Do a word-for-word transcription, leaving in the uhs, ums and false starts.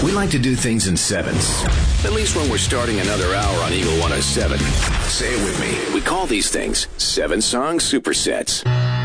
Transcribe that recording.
We like to do things in sevens. At least when we're starting another hour on Eagle one oh seven. Say it with me. We call these things seven-song supersets.